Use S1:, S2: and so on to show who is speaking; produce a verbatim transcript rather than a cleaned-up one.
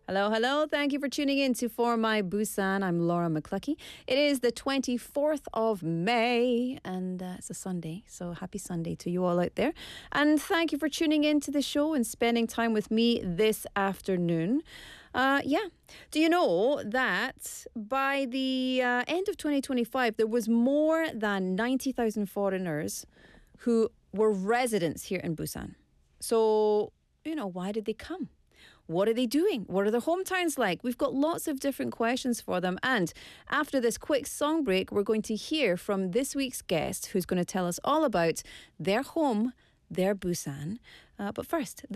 S1: Hello, hello. Thank you for tuning in to For My Busan. I'm Laura McCluckey. It is the twenty-fourth of May and uh, it's a Sunday. So happy Sunday to you all out there. And thank you for tuning in to the show and spending time with me this afternoon. Uh, yeah. Do you know that by the uh, end of twenty twenty-five, there was more than ninety thousand foreigners who were residents here in Busan? So, you know, why did they come? What are they doing? What are their hometowns like? We've got lots of different questions for them. And after this quick song break, we're going to hear from this week's guest who's going to tell us all about their home, their Busan. Uh, but first...